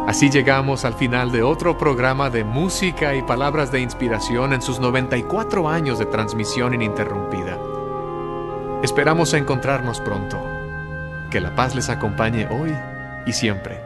Así llegamos al final de otro programa de música y palabras de inspiración en sus 94 años de transmisión ininterrumpida. Esperamos encontrarnos pronto. Que la paz les acompañe hoy y siempre.